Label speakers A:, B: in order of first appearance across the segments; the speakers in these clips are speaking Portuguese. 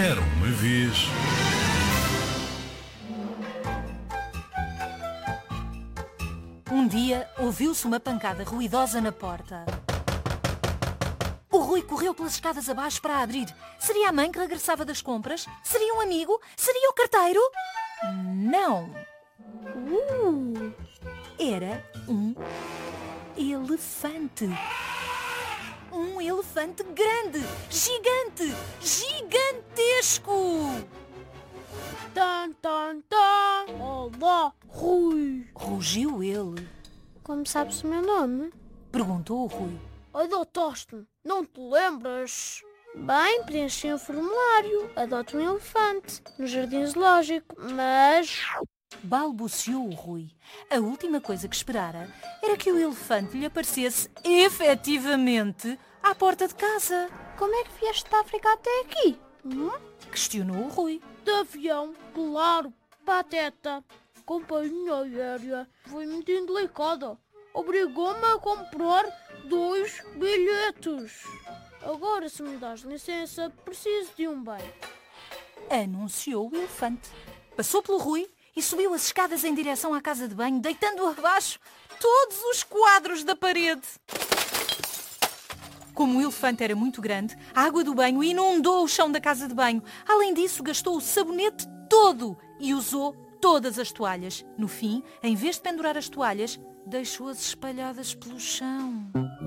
A: Era uma vez.
B: Um dia, ouviu-se uma pancada ruidosa na porta. O Rui correu pelas escadas abaixo para abrir. Seria a mãe que regressava das compras? Seria um amigo? Seria o carteiro? Não. Era um elefante. Um elefante grande, gigante, gigantesco.
C: Tan, tan, tan. Olá, Rui.
B: Rugiu ele.
C: Como sabes o meu nome?
B: Perguntou o Rui.
C: Adotaste-me, não te lembras? Bem, preenchi um formulário. Adoto um elefante no jardim zoológico, mas...
B: Balbuciou o Rui. A última coisa que esperara era que o elefante lhe aparecesse efetivamente à porta de casa.
C: Como é que vieste da África até aqui?
B: Questionou o Rui.
C: De avião, claro. Pateta. Companhia aérea. Foi muito indelicada. Obrigou-me a comprar 2 bilhetes. Agora, se me dás licença, preciso de um bem.
B: Anunciou o elefante. Passou pelo Rui e subiu as escadas em direção à casa de banho, deitando abaixo todos os quadros da parede. Como o elefante era muito grande, a água do banho inundou o chão da casa de banho. Além disso, gastou o sabonete todo e usou todas as toalhas. No fim, em vez de pendurar as toalhas, deixou-as espalhadas pelo chão.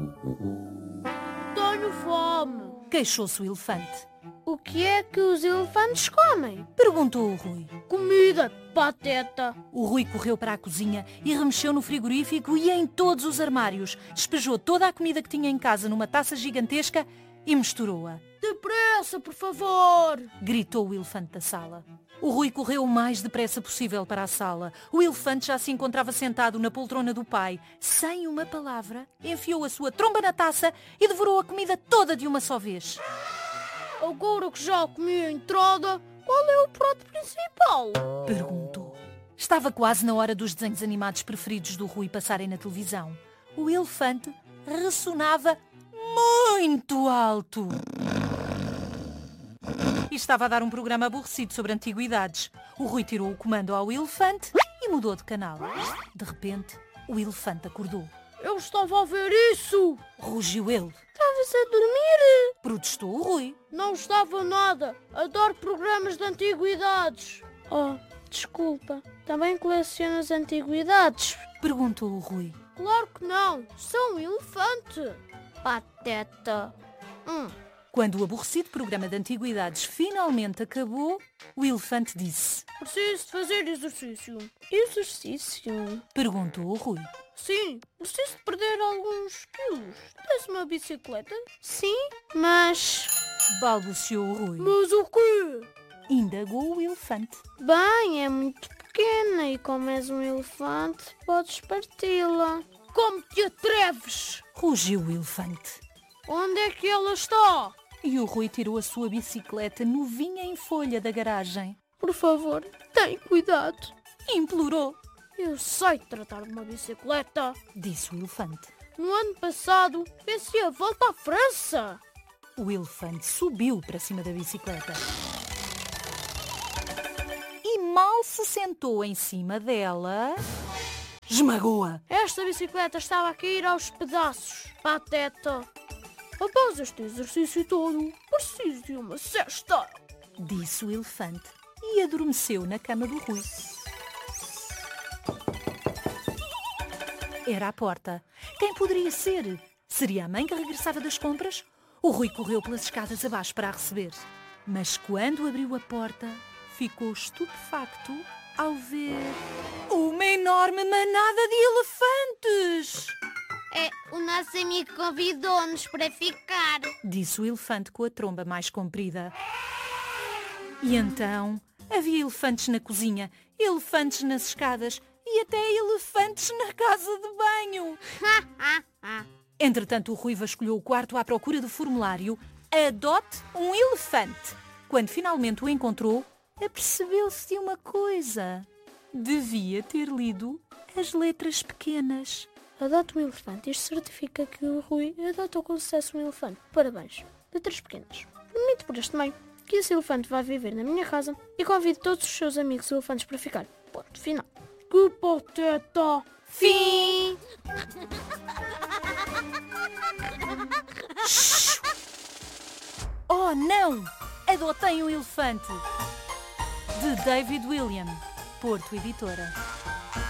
C: Tenho fome.
B: Queixou-se o elefante.
C: O que é que os elefantes comem?
B: Perguntou o Rui.
C: Comida, pateta.
B: O Rui correu para a cozinha e remexeu no frigorífico e em todos os armários. Despejou toda a comida que tinha em casa numa taça gigantesca e misturou-a.
C: Depressa, por favor.
B: Gritou o elefante da sala. O Rui correu o mais depressa possível para a sala. O elefante já se encontrava sentado na poltrona do pai. Sem uma palavra, enfiou a sua tromba na taça e devorou a comida toda de uma só vez.
C: Agora que já comi a entrada, qual é o prato principal?
B: Perguntou. Estava quase na hora dos desenhos animados preferidos do Rui passarem na televisão. O elefante ressonava muito alto. E estava a dar um programa aborrecido sobre antiguidades. O Rui tirou o comando ao elefante e mudou de canal. De repente, o elefante acordou.
C: Eu estava a ver isso.
B: Rugiu ele.
C: Estavas a dormir?
B: Protestou o Rui.
C: Não estava nada. Adoro programas de antiguidades. Oh, desculpa. Também colecionas antiguidades?
B: Perguntou o Rui.
C: Claro que não. Sou um elefante. Pateta.
B: Quando o aborrecido programa de antiguidades finalmente acabou, o elefante disse.
C: Preciso de fazer exercício. Exercício?
B: Perguntou o Rui.
C: Sim, preciso de perder alguns quilos. Tens uma bicicleta? Sim, mas...
B: Balbuciou o Rui.
C: Mas o quê?
B: Indagou o elefante.
C: Bem, é muito pequena e como és um elefante, podes parti-la. Como te atreves?
B: Rugiu o elefante.
C: Onde é que ela está?
B: E o Rui tirou a sua bicicleta novinha em folha da garagem.
C: Por favor, tem cuidado.
B: Implorou.
C: Eu sei tratar de uma bicicleta.
B: Disse o elefante.
C: No ano passado, venci a volta à França.
B: O elefante subiu para cima da bicicleta. E mal se sentou em cima dela, esmagou-a.
C: Esta bicicleta estava a cair aos pedaços. Pateta. Após este exercício todo, preciso de uma cesta.
B: Disse o elefante e adormeceu na cama do Rui. Era a porta. Quem poderia ser? Seria a mãe que regressava das compras? O Rui correu pelas escadas abaixo para a receber. Mas quando abriu a porta, ficou estupefacto ao ver uma enorme manada de elefantes.
D: O nosso amigo convidou-nos para ficar.
B: Disse o elefante com a tromba mais comprida. E então havia elefantes na cozinha, elefantes nas escadas e até elefantes na casa de banho. Entretanto, o Rui vasculhou o quarto à procura do formulário Adote um elefante. Quando finalmente o encontrou, apercebeu-se de uma coisa. Devia ter lido as letras pequenas.
C: Adoto um elefante. Isto certifica que o Rui adotou com sucesso um elefante. Parabéns. Letras pequenas. Permite por este meio. que esse elefante vai viver na minha casa e convido todos os seus amigos elefantes para ficar. Ponto final. Que pateta!
D: Fim!
B: Oh, não! Adotei um elefante! De David William, Porto Editora.